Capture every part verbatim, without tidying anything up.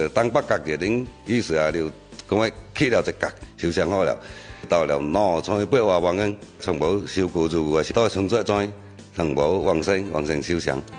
東北角嘅恁意思啊，就講話起了一角，收上好了。到了南村八華灣嘅，從無收過住啊，是到春節莊，從無往生往生收上。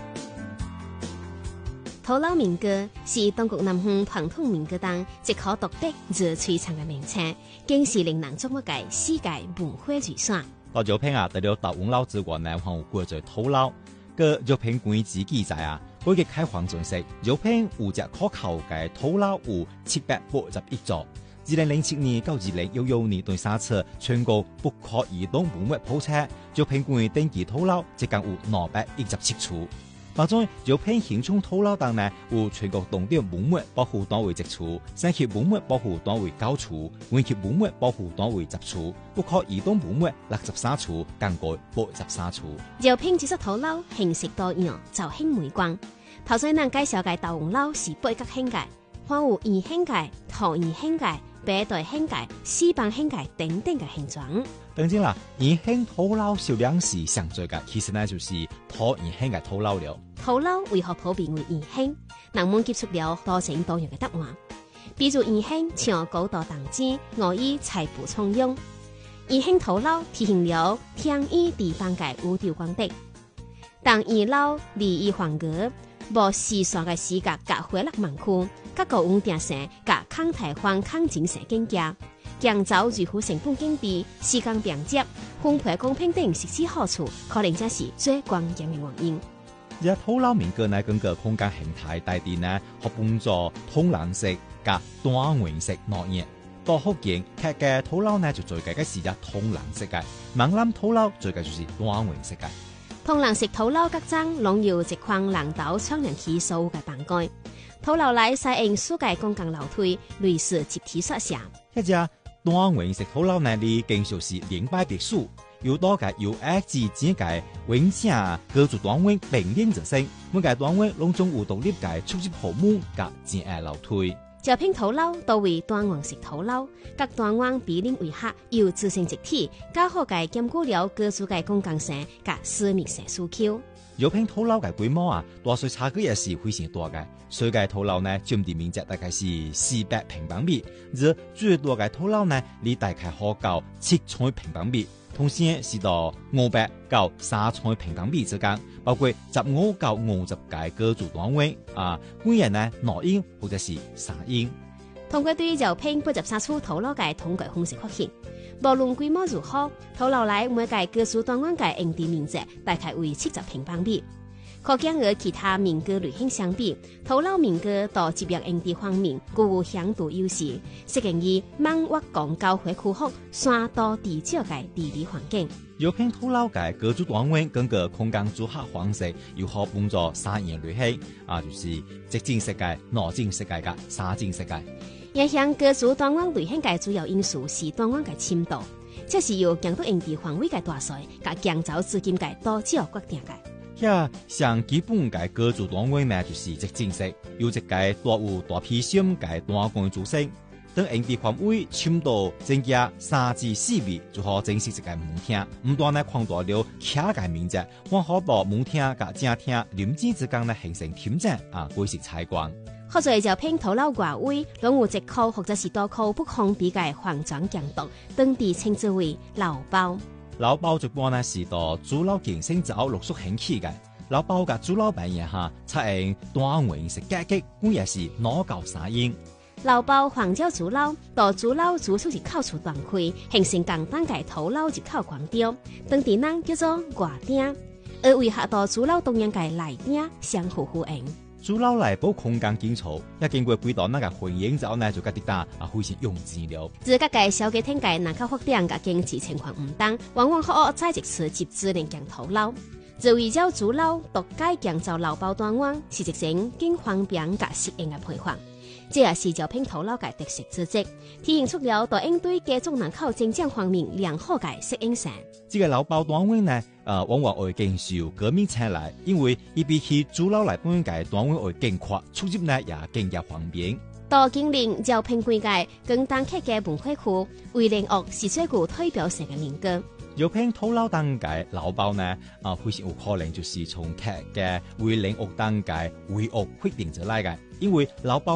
土樓民歌是當局南方傳統民歌當一項獨特而璀璨嘅名稱，更是令人矚目嘅世界文化遺產。 到招聘啊，除了大王樓之外呢，還有過咗土樓。個招聘關之記載啊，每個開荒盡息，招聘有隻可靠嘅土樓有七百八十一座。二零零七年到二零一六年對三次全國不可移動文物普查，招聘關登記土樓即共有兩百一十七處。當中招聘現存土樓當呢，有全國重點文物保護單位一處，省級文物保護單位九處，縣級文物保護單位十處，不可移動文物六十三處，更改八十三處。 招聘這座土樓形式多樣，造型美觀。頭先咱介紹嘅大王樓是八角形嘅，還有圓形嘅、橢圓形嘅、白帶形嘅、四方形嘅等等嘅形狀。 當然啦，圓形土樓數量是上最嘅，其實呢就是橢圓形嘅土樓了。 土樓為何普遍為圓形？人們給出了多種多樣嘅答案。比如圓形像高度當之，外衣財富充用；圓形土樓體現了天衣地方嘅宇宙光德。當二樓利益黃格，無時尚嘅視覺甲回落盲區，甲高穩定性甲抗台風抗震性境界，建造維護成本經濟、時間便捷、分配公平等實際好處，可能才是最關鍵嘅原因。 而土樓民歌呢，根據空間形態大地呢，可分作通藍色加單元式兩樣。到福建劇嘅土樓呢，就最計嘅是只通藍色嘅；閩南土樓最計就是單元式嘅。 通藍色土樓各張攏有一框廊道窗連起所有嘅棚蓋，土樓內採用數界公共樓梯，類似集體宿舍。 一隻單元式土樓呢，你更像是聯排別墅。有多個有矮至尖嘅溫馨居住單位並列着升，每個單位攏總有獨立嘅出入口門甲尖矮樓梯。 招聘土樓多為單元式土樓，各單元比例為合，有自成一體，較好嘅兼顧了居住嘅公共性甲私密性需求。 招聘土樓嘅規模啊，大小差距也是非常大嘅。最大土樓呢，佔地面積大概是四百平方米，而最多嘅土樓呢，你大概可到七千平方米。同時是到五百到三千平方米之間，包括十五到五十個居住單位啊，每人呢兩英或者是三英。 通過對招聘八十三處土樓嘅統計方式發現，無論規模如何，土樓內每個居住單元嘅用地面積大概為七十平方米。可見和其他民歌類型相比，土樓民歌在集約用地方面具有響度優勢，適應於慢活廣交會區域、山多地少嘅地理環境。 招聘土樓嘅居住單位根據空間組合方式，又可分作三樣類型，啊，就是直徑式嘅、內徑式嘅、三徑式嘅。 影響居住單元類型嘅主要因素是單元嘅深度，這是由建築用地範圍嘅大小、甲建造資金嘅多少決定嘅。 遐上基本嘅居住單位呢，就是直徑式，有一個大有大批心嘅單元組成。當用地範圍深度增加三至四米，就可正式一個門廳。唔但呢擴大了徛嘅面積，還可把門廳甲正廳鄰近之間呢形成天井啊，改善採光。 好在招聘土樓外圍，攏有一塊或者是多塊不封閉嘅環狀牆道，當地稱之為樓包。 樓包一般呢是到主樓建成之後陸續興起嘅。樓包嘅主樓板面下採用單元式格局，每也是兩到三英。 樓包環繞主樓，到主樓主出入口處斷開，形成簡單嘅土樓入口光雕，當地人叫做外頂，而為合到主樓中央嘅內頂相互呼應。 主樓內部空間緊湊，一經過幾道那個混凝之後呢，就覺得打啊非常用錢了。 自各個小家庭嘅人口發展嘅經濟情況唔同，往往可在一處集資連建土樓。就為咗主樓獨家建造樓包單元，是一種更方便甲適應嘅配方。這也是招聘土樓嘅特色之一，體現出了對應對家族人口增長方面良好嘅適應性。 這個樓包單元呢，呃，往往會更受居民青睞，因為伊比起主樓來本嘅單元會更快，出入呢也更加方便。 到今年招聘規劃更單客嘅文化區，為聯樂是最具代表性嘅民歌。 招聘土樓當嘅樓包呢，啊，非常有可能就是從客嘅為聯樂當嘅為樂決定出來嘅，因為樓包。